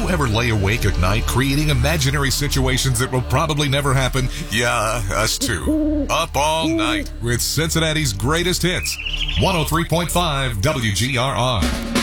you ever lay awake at night creating imaginary situations that will probably never happen? Yeah, us too. Up all night with Cincinnati's greatest hits. 103.5 WGRR.